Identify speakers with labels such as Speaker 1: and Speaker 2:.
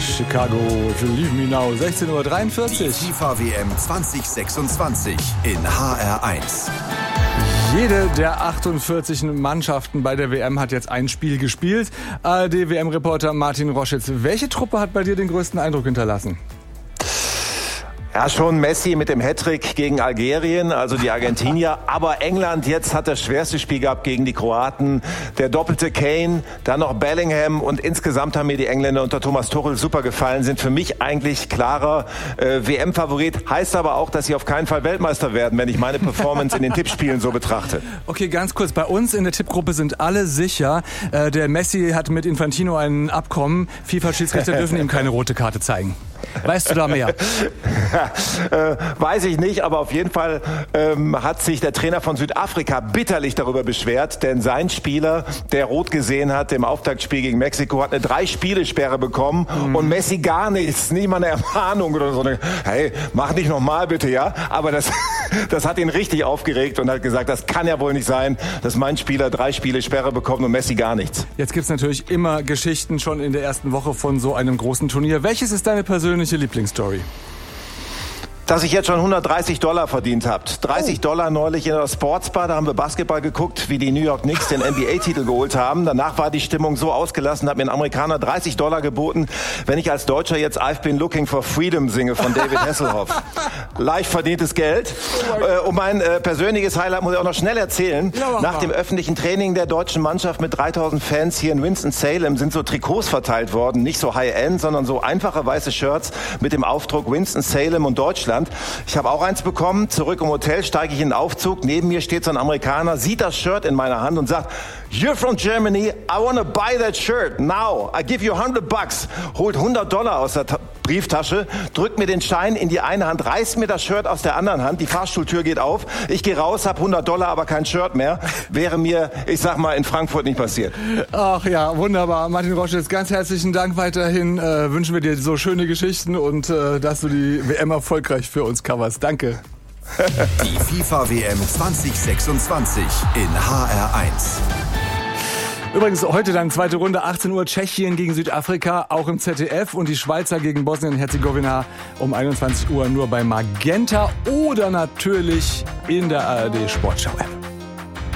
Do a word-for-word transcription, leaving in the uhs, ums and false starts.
Speaker 1: Chicago, Leave Me Now, sechzehn Uhr dreiundvierzig.
Speaker 2: Die FIFA W M zwanzig sechsundzwanzig in H R eins.
Speaker 1: Jede der achtundvierzig Mannschaften bei der W M hat jetzt ein Spiel gespielt. A R D-W M-Reporter Martin Roschitz, welche Truppe hat bei dir den größten Eindruck hinterlassen?
Speaker 3: Ja, schon Messi mit dem Hattrick gegen Algerien, also die Argentinier. Aber England jetzt hat das schwerste Spiel gehabt gegen die Kroaten. Der doppelte Kane, dann noch Bellingham. Und insgesamt haben mir die Engländer unter Thomas Tuchel super gefallen. Sind für mich eigentlich klarer äh, W M-Favorit. Heißt aber auch, dass sie auf keinen Fall Weltmeister werden, wenn ich meine Performance in den Tippspielen so betrachte.
Speaker 1: Okay, ganz kurz. Bei uns in der Tippgruppe sind alle sicher. Äh, der Messi hat mit Infantino ein Abkommen. FIFA-Schiedsrichter dürfen ihm keine rote Karte zeigen. Weißt du da mehr?
Speaker 3: äh, weiß ich nicht, aber auf jeden Fall ähm, hat sich der Trainer von Südafrika bitterlich darüber beschwert, denn sein Spieler, der rot gesehen hat im Auftaktspiel gegen Mexiko, hat eine Drei-Spiele-Sperre bekommen mhm. und Messi gar nichts, nicht mal eine Ermahnung oder so. Hey, mach nicht nochmal bitte, ja? Aber das, das hat ihn richtig aufgeregt und hat gesagt, das kann ja wohl nicht sein, dass mein Spieler Drei-Spiele-Sperre bekommt und Messi gar nichts.
Speaker 1: Jetzt gibt's natürlich immer Geschichten schon in der ersten Woche von so einem großen Turnier. Welches ist deine persönliche Lieblingsstory?
Speaker 3: Dass ich jetzt schon hundertdreißig Dollar verdient habe. dreißig
Speaker 1: oh.
Speaker 3: Dollar neulich in der Sportsbar, da haben wir Basketball geguckt, wie die New York Knicks den N B A-Titel geholt haben. Danach war die Stimmung so ausgelassen, hat mir ein Amerikaner dreißig Dollar geboten, wenn ich als Deutscher jetzt I've been looking for freedom singe von David Hasselhoff. Leicht verdientes Geld. Oh und mein äh, persönliches Highlight muss ich auch noch schnell erzählen. Ja, Nach dem öffentlichen Training der deutschen Mannschaft mit dreitausend Fans hier in Winston-Salem sind so Trikots verteilt worden. Nicht so High-End, sondern so einfache weiße Shirts mit dem Aufdruck Winston-Salem und Deutschland. Ich habe auch eins bekommen. Zurück im Hotel steige ich in den Aufzug. Neben mir steht so ein Amerikaner, sieht das Shirt in meiner Hand und sagt, "You're from Germany. I want to buy that shirt now. I give you hundred bucks." Holt hundert Dollar aus der Ta- Brieftasche, drückt mir den Schein in die eine Hand, reißt mir das Shirt aus der anderen Hand. Die Fahrstuhltür geht auf. Ich gehe raus, habe hundert Dollar, aber kein Shirt mehr. Wäre mir, ich sag mal, in Frankfurt nicht passiert.
Speaker 1: Ach ja, wunderbar. Martin Roschitz, ganz herzlichen Dank weiterhin. Äh, wünschen wir dir so schöne Geschichten und äh, dass du die W M erfolgreich für uns coverst. Danke.
Speaker 2: Die FIFA W M zwanzig sechsundzwanzig in H R eins.
Speaker 1: Übrigens heute dann zweite Runde, achtzehn Uhr, Tschechien gegen Südafrika, auch im Z D F. Und die Schweizer gegen Bosnien-Herzegowina um einundzwanzig Uhr nur bei Magenta oder natürlich in der A R D Sportschau-App.